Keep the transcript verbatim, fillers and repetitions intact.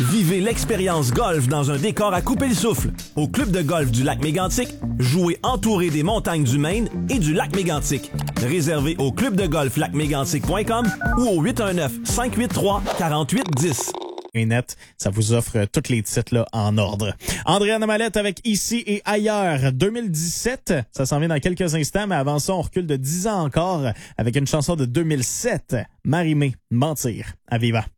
Vivez l'expérience golf dans un décor à couper le souffle. Au club de golf du lac Mégantic, jouez entouré des montagnes du Maine et du lac Mégantic. Réservé au club de golf lac mégantic point com ou au huit un neuf, cinq huit trois, quatre huit un zéro. Net, ça vous offre tous les titres là en ordre. Andréane Mallette avec Ici et ailleurs deux mille dix-sept, ça s'en vient dans quelques instants, mais avant ça, on recule de dix ans encore avec une chanson de deux mille sept, Marie-Mé, Mentir, à Viva.